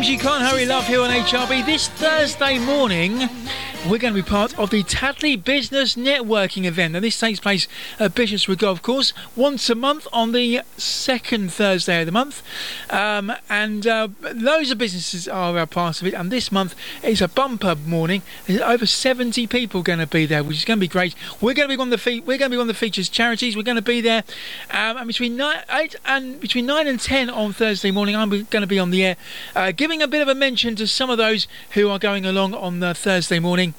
Things You Can't Hurry Love here on HRB. This Thursday morning, we're going to be part of the Tadley Business Networking event. Now, this takes place at Bishopswood Golf Course once a month on the second Thursday of the month. Loads of businesses are a part of it. And this month is a bumper morning. There's over 70 people going to be there, which is going to be great. We're going to be one of the features charities. We're going to be there and between 9 and 10 on Thursday morning. I'm going to be on the air, giving a bit of a mention to some of those who are going along on Thursday morning,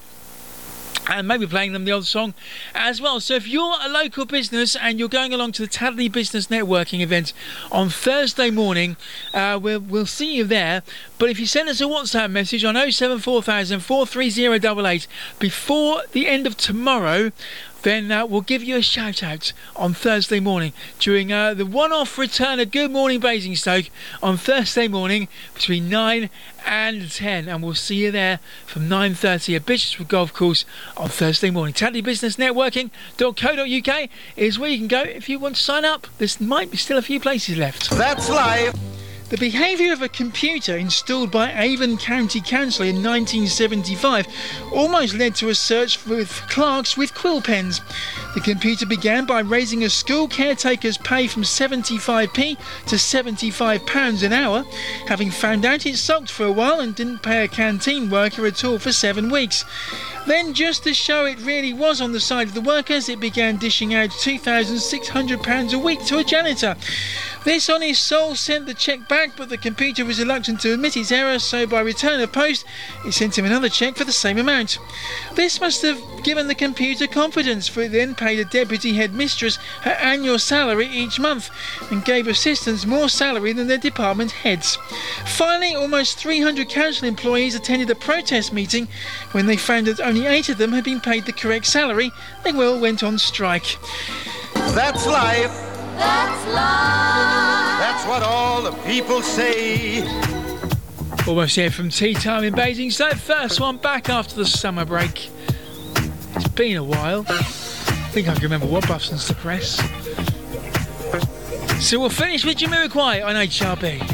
and maybe playing them the old song as well. So if you're a local business and you're going along to the Tadley Business Networking event on Thursday morning, we'll see you there. But if you send us a WhatsApp message on 074,000 43088 before the end of tomorrow, then we'll give you a shout out on Thursday morning during the one-off return of Good Morning Basingstoke on Thursday morning between 9 and 10, and we'll see you there from 9:30 at Bishopswood Golf Course on Thursday morning. TadleyBusinessNetworking.co.uk is where you can go if you want to sign up. There might be still a few places left. That's live. The behaviour of a computer installed by Avon County Council in 1975 almost led to a search for clerks with quill pens. The computer began by raising a school caretaker's pay from 75p to £75 an hour. Having found out it sucked for a while and didn't pay a canteen worker at all for 7 weeks. Then, just to show it really was on the side of the workers, it began dishing out £2,600 a week to a janitor. This honest soul sent the cheque back, but the computer was reluctant to admit its error, so by return of post, it sent him another cheque for the same amount. This must have given the computer confidence, for it then paid a deputy headmistress her annual salary each month and gave assistants more salary than their department heads. Finally, almost 300 council employees attended a protest meeting. When they found that only 8 of them had been paid the correct salary, they all went on strike. That's life. That's life. That's what all the people say. Almost here from Tea Time in Basingstoke. First one back after the summer break. It's been a while. I think I can remember what buttons to press. So we'll finish with Jamiroquai on HRB.